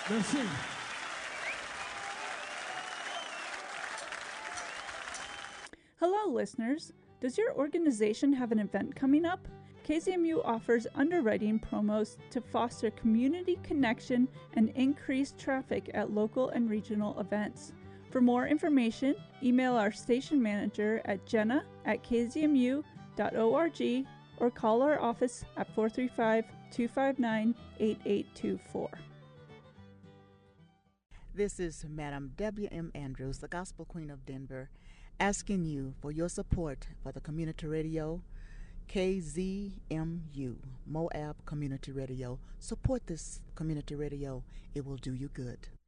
Merci. Hello, listeners. Does your organization have an event coming up? KZMU offers underwriting promos to foster community connection and increase traffic at local and regional events. For more information, email our station manager at jenna@kzmu.org or call our office at 435-259-8824. This is Madam W.M. Andrews, the Gospel Queen of Denver, asking you for your support for the community radio, KZMU, Moab Community Radio. Support this community radio. It will do you good.